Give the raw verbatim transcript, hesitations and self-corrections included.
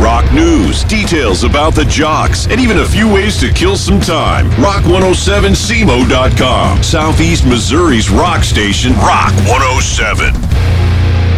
Rock news, details about the jocks, and even a few ways to kill some time. Rock one oh seven C M O dot com, Southeast Missouri's rock station, Rock one oh seven.